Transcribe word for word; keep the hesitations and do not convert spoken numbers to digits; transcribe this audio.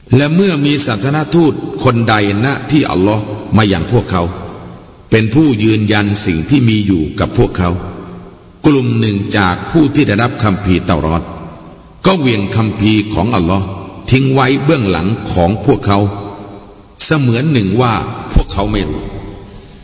และเมื่อมีศาสนทูตคนใดณที่อัลลอฮ์มาอย่างพวกเขาเป็นผู้ยืนยันสิ่งที่มีอยู่กับพวกเขากลุ่มหนึ่งจากผู้ที่ได้รับคัมภีร์เตารอดก็เหวี่ยงคัมภีร์ของอัลลอฮ์ทิ้งไว้เบื้องหลังของพวกเขาเสมือนหนึ่งว่าพวกเขาไม่รู้